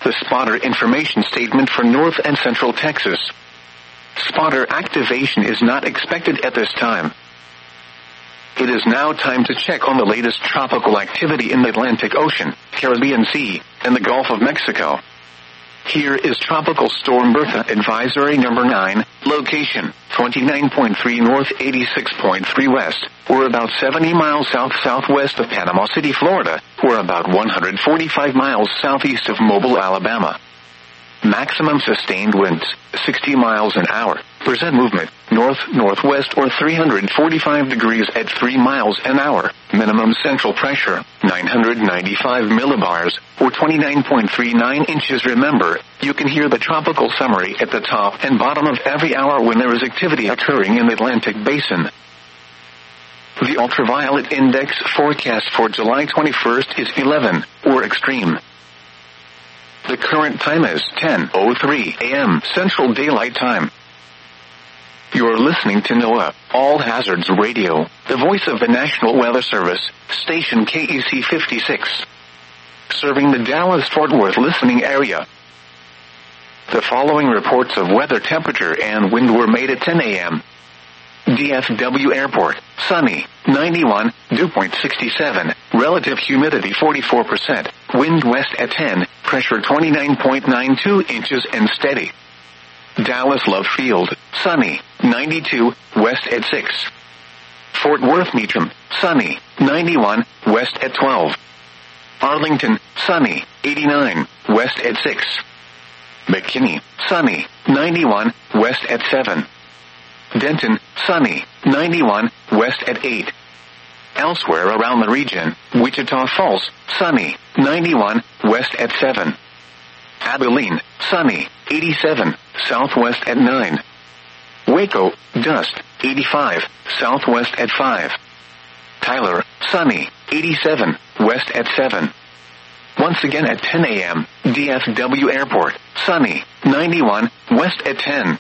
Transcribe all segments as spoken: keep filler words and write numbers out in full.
The spotter information statement for North and Central Texas. Spotter activation is not expected at this time. It is now time to check on the latest tropical activity in the Atlantic Ocean, Caribbean Sea, and the Gulf of Mexico. Here is Tropical Storm Bertha Advisory Number nine, location, twenty-nine point three north, eighty-six point three west, or about seventy miles south-southwest of Panama City, Florida, or about one hundred forty-five miles southeast of Mobile, Alabama. Maximum sustained winds, sixty miles an hour. Percent movement, north-northwest or three hundred forty-five degrees at three miles an hour. Minimum central pressure, nine hundred ninety-five millibars, or twenty-nine point three nine inches. Remember, you can hear the tropical summary at the top and bottom of every hour when there is activity occurring in the Atlantic Basin. The ultraviolet index forecast for July twenty-first is eleven, or extreme. The current time is ten oh three a m Central Daylight Time. You're listening to NOAA, All Hazards Radio, the voice of the National Weather Service, station K E C fifty-six. Serving the Dallas-Fort Worth listening area. The following reports of weather, temperature, and wind were made at ten a m D F W Airport, sunny, ninety-one, dew point sixty-seven, relative humidity forty-four percent, wind west at ten, pressure twenty-nine point nine two inches and steady. Dallas Love Field, sunny, ninety-two, west at six. Fort Worth Meacham, sunny, ninety-one, west at twelve. Arlington, sunny, eighty-nine, west at six. McKinney, sunny, ninety-one, west at seven. Denton, sunny, ninety-one, west at eight. Elsewhere around the region, Wichita Falls, sunny, ninety-one, west at seven. Abilene, sunny, eighty-seven, southwest at nine. Waco, dust, eighty-five, southwest at five. Tyler, sunny, eighty-seven, west at seven. Once again at ten a m, D F W Airport, sunny, ninety-one, west at ten.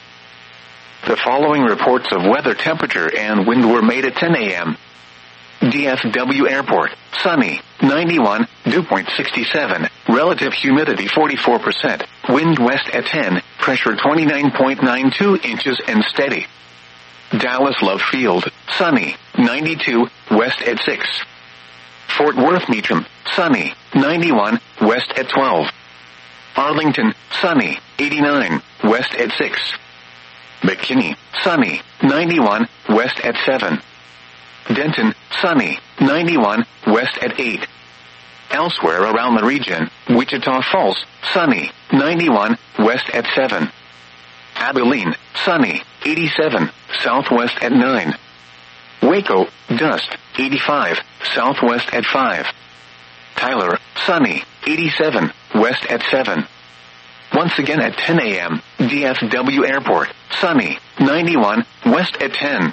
The following reports of weather, temperature, and wind were made at ten a m D F W Airport, sunny, ninety-one, dew point sixty-seven, relative humidity forty-four percent, wind west at ten, pressure twenty-nine point nine two inches and steady. Dallas Love Field, sunny, ninety-two, west at six. Fort Worth Meacham, sunny, ninety-one, west at twelve. Arlington, sunny, eighty-nine, west at six. McKinney, sunny, ninety-one, west at seven. Denton, sunny, ninety-one, west at eight. Elsewhere around the region, Wichita Falls, sunny, ninety-one, west at seven. Abilene, sunny, eighty-seven, southwest at nine. Waco, dust, eighty-five, southwest at five. Tyler, sunny, eighty-seven, west at seven. Once again at ten a m, D F W Airport, sunny, ninety-one, west at ten.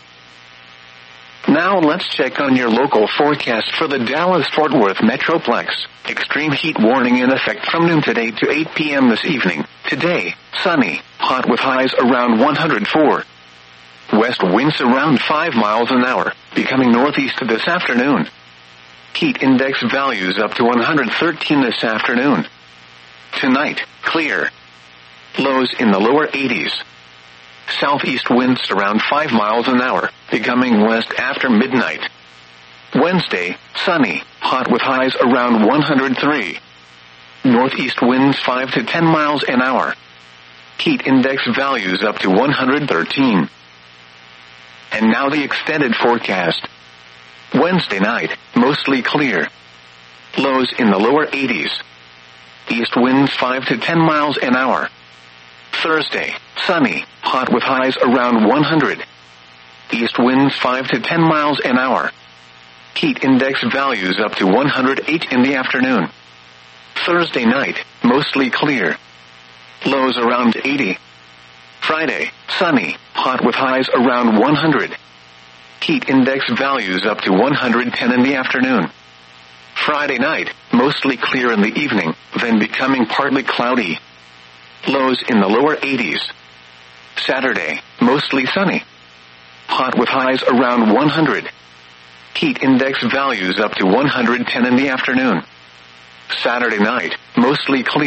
Now let's check on your local forecast for the Dallas-Fort Worth Metroplex. Extreme heat warning in effect from noon today to eight p m this evening. Today, sunny, hot with highs around one hundred four. West winds around five miles an hour, becoming northeast this afternoon. Heat index values up to one hundred thirteen this afternoon. Tonight, clear. Lows in the lower eighties. Southeast winds around five miles an hour, becoming west after midnight. Wednesday, sunny, hot with highs around one hundred three. Northeast winds five to ten miles an hour. Heat index values up to one hundred thirteen. And now the extended forecast. Wednesday night, mostly clear. Lows in the lower eighties. East winds five to ten miles an hour. Thursday, sunny, hot with highs around one hundred. East winds five to ten miles an hour. Heat index values up to one hundred eight in the afternoon. Thursday night, mostly clear. Lows around eighty. Friday, sunny, hot with highs around one hundred. Heat index values up to one hundred ten in the afternoon. Friday night, mostly clear in the evening, then becoming partly cloudy. Lows in the lower eighties. Saturday, mostly sunny. Hot with highs around one hundred. Heat index values up to one hundred ten in the afternoon. Saturday night, mostly clear.